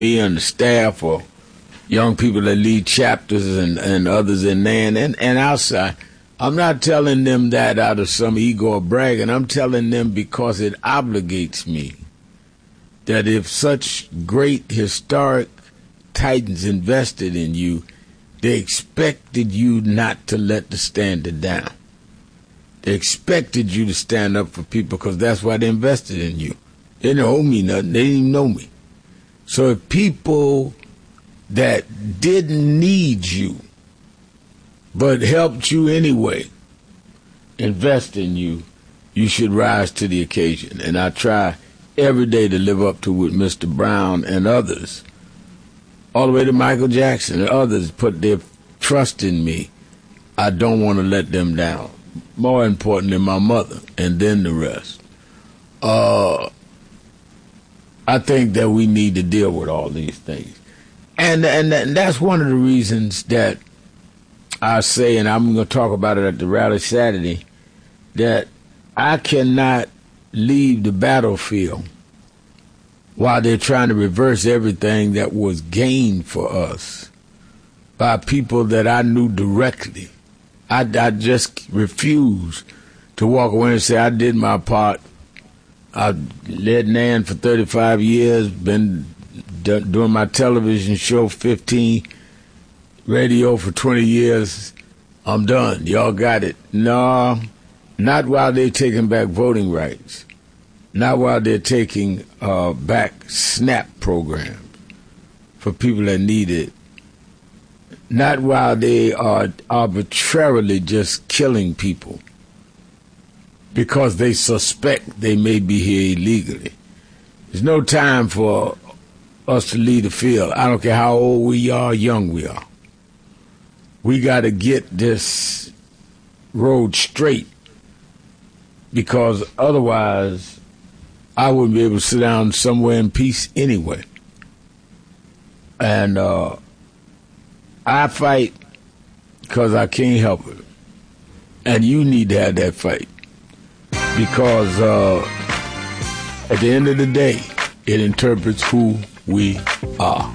me and the staff or young people that lead chapters and others in there and outside. I'm not telling them that out of some ego or bragging. I'm telling them because it obligates me that if such great historic titans invested in you, they expected you not to let the standard down. They expected you to stand up for people because that's why they invested in you. They didn't owe me nothing. They didn't even know me. So if people that didn't need you but helped you anyway invest in you, you should rise to the occasion. And I try every day to live up to what Mr. Brown and others, all the way to Michael Jackson and others, put their trust in me. I don't want to let them down. More important than my mother, and then the rest. I think that we need to deal with all these things. And that's one of the reasons that I say, and I'm going to talk about it at the rally Saturday, that I cannot leave the battlefield while they're trying to reverse everything that was gained for us by people that I knew directly. I just refuse to walk away and say I did my part. I led NAN for 35 years, been doing my television show 15, radio for 20 years. I'm done. Y'all got it. No, not while they're taking back voting rights. Not while they're taking back SNAP programs for people that need it. Not while they are arbitrarily just killing people because they suspect they may be here illegally. There's no time for us to leave the field. I don't care how old we are, young we are. We got to get this road straight because otherwise I wouldn't be able to sit down somewhere in peace anyway. And I fight because I can't help it. And you need to have that fight. Because at the end of the day, it interprets who we are.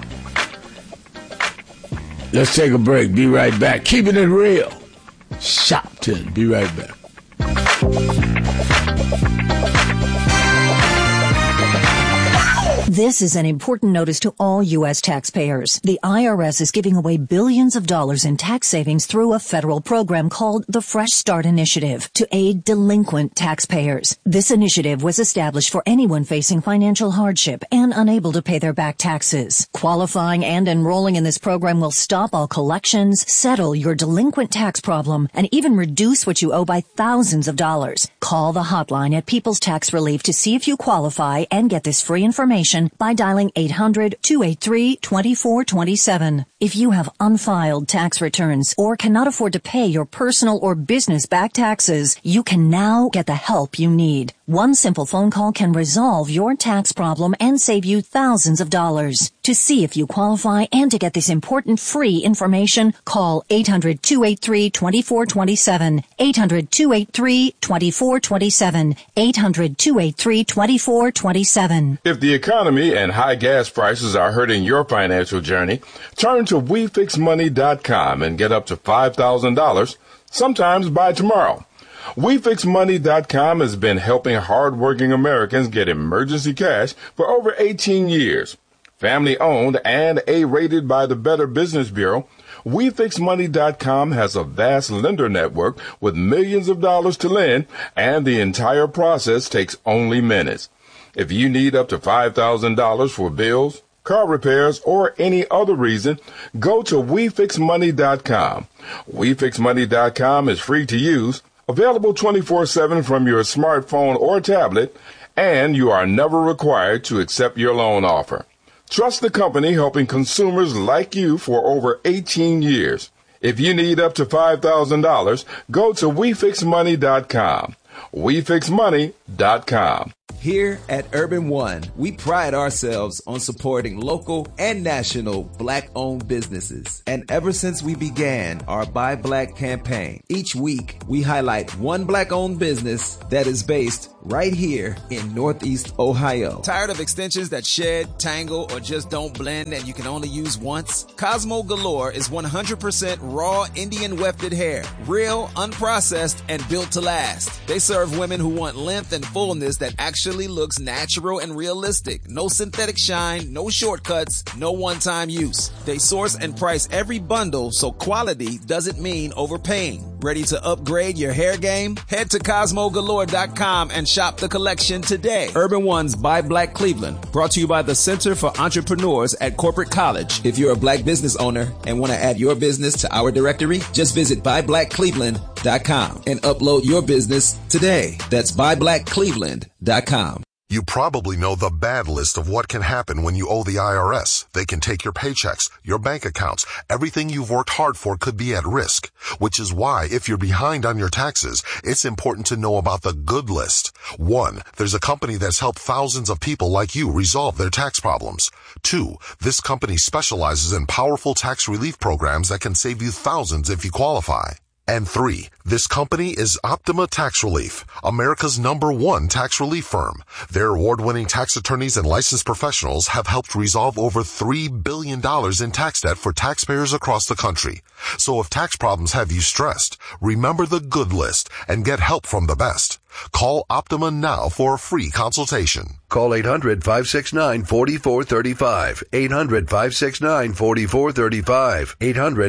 Let's take a break. Be right back. Keeping it real. Shopton. Be right back. This is an important notice to all U.S. taxpayers. The IRS is giving away billions of dollars in tax savings through a federal program called the Fresh Start Initiative to aid delinquent taxpayers. This initiative was established for anyone facing financial hardship and unable to pay their back taxes. Qualifying and enrolling in this program will stop all collections, settle your delinquent tax problem, and even reduce what you owe by thousands of dollars. Call the hotline at People's Tax Relief to see if you qualify and get this free information by dialing 800-283-2427. If you have unfiled tax returns or cannot afford to pay your personal or business back taxes, you can now get the help you need. One simple phone call can resolve your tax problem and save you thousands of dollars. To see if you qualify and to get this important free information, call 800-283-2427. 800-283-2427. 800-283-2427. If the economy and high gas prices are hurting your financial journey, turn to WeFixMoney.com and get up to $5,000, sometimes by tomorrow. WeFixMoney.com has been helping hardworking Americans get emergency cash for over 18 years. Family owned and A-rated by the Better Business Bureau, WeFixMoney.com has a vast lender network with millions of dollars to lend, and the entire process takes only minutes. If you need up to $5,000 for bills, car repairs, or any other reason, go to WeFixMoney.com. WeFixMoney.com is free to use, available 24/7 from your smartphone or tablet, and you are never required to accept your loan offer. Trust the company helping consumers like you for over 18 years. If you need up to $5,000, go to WeFixMoney.com. WeFixMoney.com. Here at Urban One, we pride ourselves on supporting local and national Black-owned businesses. And ever since we began our Buy Black campaign, each week we highlight one Black-owned business that is based right here in Northeast Ohio. Tired of extensions that shed, tangle, or just don't blend and you can only use once? Cosmo Galore is 100% raw Indian wefted hair, real, unprocessed, and built to last. They serve women who want length and fullness that actually looks natural and realistic. No synthetic shine, no shortcuts, no one-time use. They source and price every bundle so quality doesn't mean overpaying. Ready to upgrade your hair game? Head to CosmoGalore.com and shop the collection today. Urban One's Buy Black Cleveland, brought to you by the Center for Entrepreneurs at Corporate College. If you're a Black business owner and want to add your business to our directory, just visit BuyBlackCleveland.com and upload your business today. That's BuyBlackCleveland.com. You probably know the bad list of what can happen when you owe the IRS. They can take your paychecks, your bank accounts, everything you've worked hard for could be at risk. Which is why, if you're behind on your taxes, it's important to know about the good list. 1, there's a company that's helped thousands of people like you resolve their tax problems. 2, this company specializes in powerful tax relief programs that can save you thousands if you qualify. And 3, this company is Optima Tax Relief, America's #1 tax relief firm. Their award-winning tax attorneys and licensed professionals have helped resolve over $3 billion in tax debt for taxpayers across the country. So if tax problems have you stressed, remember the good list and get help from the best. Call Optima now for a free consultation. Call 800-569-4435. 800-569-4435.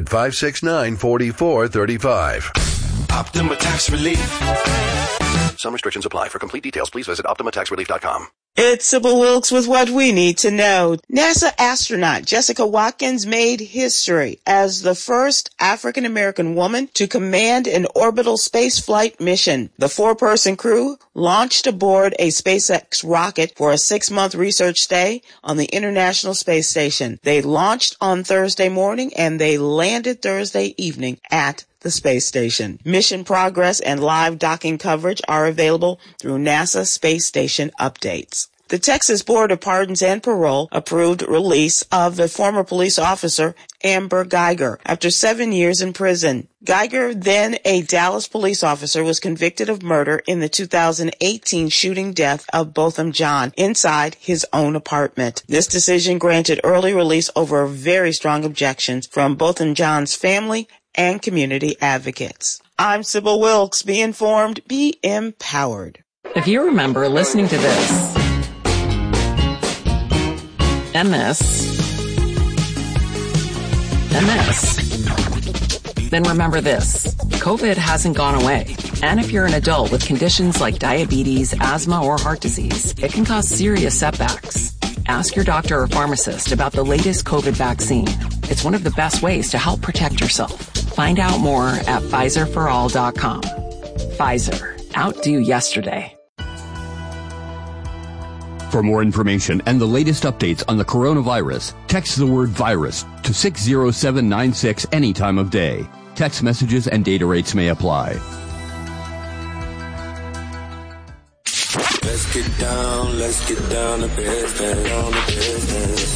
800-569-4435. Optima Tax Relief. Some restrictions apply. For complete details, please visit OptimaTaxRelief.com. It's Sybil Wilkes with what we need to know. NASA astronaut Jessica Watkins made history as the first African-American woman to command an orbital spaceflight mission. The 4-person crew launched aboard a SpaceX rocket for a 6-month research stay on the International Space Station. They launched on Thursday morning and they landed Thursday evening at the space station. Mission progress and live docking coverage are available through NASA Space Station updates. The Texas Board of Pardons and Parole approved release of the former police officer Amber Geiger after 7 years in prison. Geiger, then a Dallas police officer, was convicted of murder in the 2018 shooting death of Botham Jean inside his own apartment. This decision granted early release over very strong objections from Botham Jean's family and community advocates. I'm Sybil Wilkes. Be informed, be empowered. If you remember listening to this and this and this, then remember this. COVID hasn't gone away. And if you're an adult with conditions like diabetes, asthma, or heart disease, it can cause serious setbacks. Ask your doctor or pharmacist about the latest COVID vaccine. It's one of the best ways to help protect yourself. Find out more at PfizerForAll.com. Pfizer. Outdo yesterday. For more information and the latest updates on the coronavirus, text the word virus to 60796 any time of day. Text messages and data rates may apply. Let's get down to business.